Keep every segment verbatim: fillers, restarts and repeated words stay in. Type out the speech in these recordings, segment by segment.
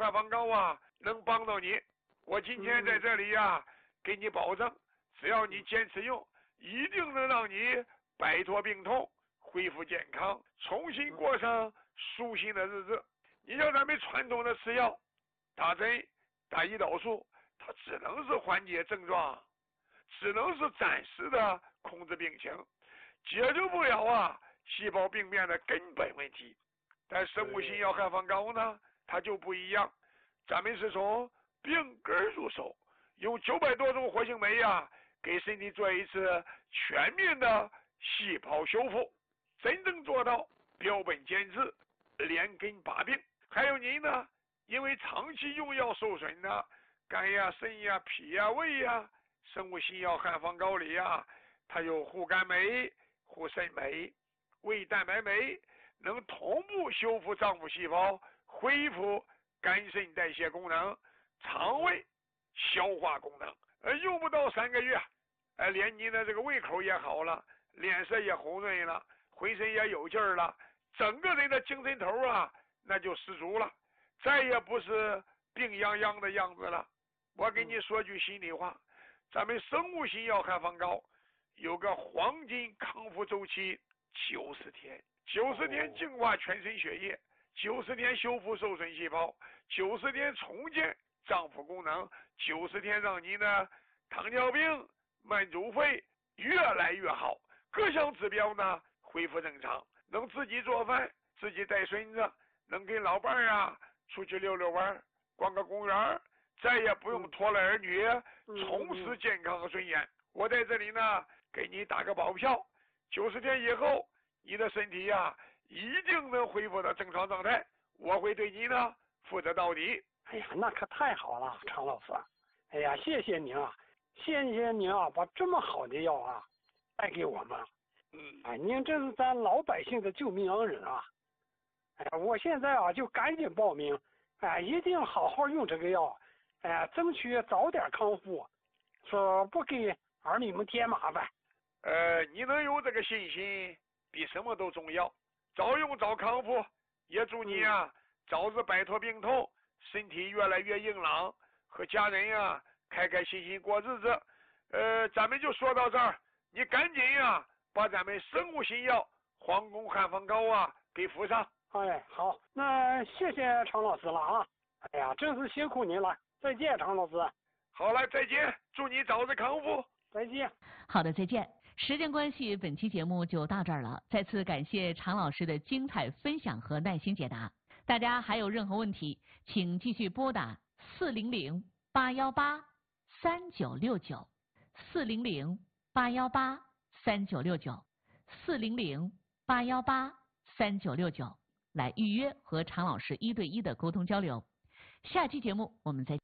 汉方膏啊能帮到你。我今天在这里呀、啊，给你保证，只要你坚持用，一定能让你摆脱病痛，恢复健康，重新过上舒心的日子。你像咱们传统的吃药、打针、打胰岛素，它只能是缓解症状，只能是暂时的控制病情，解决不了啊细胞病变的根本问题。但生物性药汉方膏呢，它就不一样，咱们是从病根入手，用九百多种活性酶呀、啊，给身体做一次全面的细胞修复，真正做到标本兼治，连根拔病。还有您呢，因为长期用药受损呢，肝呀、肾呀、脾呀、胃呀，生物性药汉方膏里呀，它有护肝酶、护肾酶、胃蛋白酶，能同步修复脏腑细胞，恢复肝肾代谢功能、肠胃消化功能。呃，用不到三个月，呃，连您的这个胃口也好了，脸色也红润了，浑身也有劲儿了，整个人的精神头啊，那就十足了，再也不是病殃殃的样子了。我给你说句心里话，咱们生物性药汉方膏有个黄金康复周期九十天，九十天净化全身血液，九十天修复受损细胞，九十天重建脏腑功能，九十天让您的糖尿病、慢阻肺越来越好，各项指标呢恢复正常，能自己做饭，自己带孙子，能跟老伴儿啊出去溜溜弯，逛个公园，再也不用拖累儿女，重拾健康和尊严。我在这里呢给你打个保票，九十天以后你的身体呀、啊、一定能恢复到正常状态，我会对你呢负责到底。 哎呀，那可太好了，常老师。哎呀，谢谢您啊，谢谢您啊，把这么好的药啊带给我们。 嗯， 哎，您真是咱老百姓的救命恩人啊！哎，我现在啊就赶紧报名，哎，一定好好用这个药，哎，争取早点康复，说不给儿女们添麻烦。 呃，你能有这个信心，比什么都重要。早用早康复，也祝你啊、嗯、早日摆脱病痛，身体越来越硬朗，和家人呀、啊、开开心心过日子。呃，咱们就说到这儿，你赶紧呀、啊、把咱们生物新药皇宫汉方膏啊给敷上。 哎，好，那谢谢常老师了啊！哎呀，真是辛苦您了，再见，常老师。 好了，再见，祝你早日康复。 再见。 好的，再见。时间关系，本期节目就到这儿了。再次感谢常老师的精彩分享和耐心解答。大家还有任何问题，请继续拨打四零零八幺八三九六九四零零八幺八三九六九四零零八幺八三九六九来预约和常老师一对一的沟通交流。下期节目我们再见。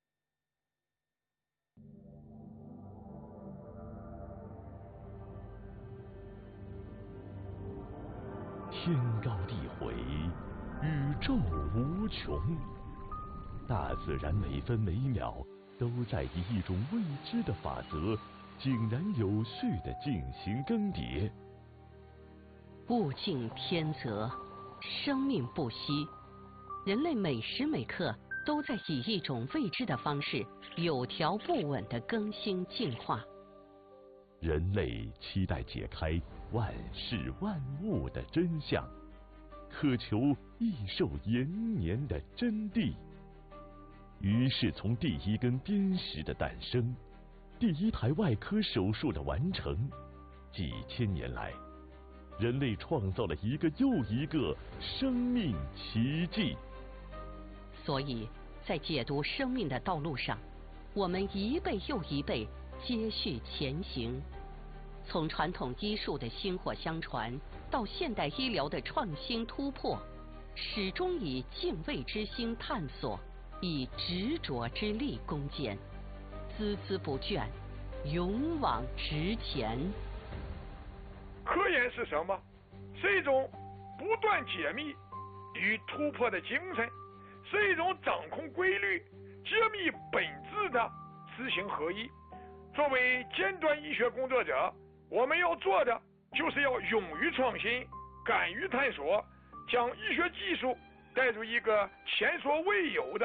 天高地回，宇宙无穷，大自然每分每秒都在以一种未知的法则，井然有序地进行更迭。 物竞天择，生命不息，人类每时每刻都在以一种未知的方式，有条不紊地更新进化。 人类期待解开万事万物的真相，渴求益寿延年的真谛。于是从第一根砭石的诞生，第一台外科手术的完成，几千年来，人类创造了一个又一个生命奇迹。 所以在解读生命的道路上，我们一辈又一辈接续前行，从传统医术的薪火相传到现代医疗的创新突破，始终以敬畏之心探索，以执着之力攻坚，孜孜不倦，勇往直前。 科研是什么？是一种不断解密与突破的精神，是一种掌控规律、揭秘本质的知行合一。作为尖端医学工作者，我们要做的就是要勇于创新，敢于探索，将医学技术带入一个前所未有的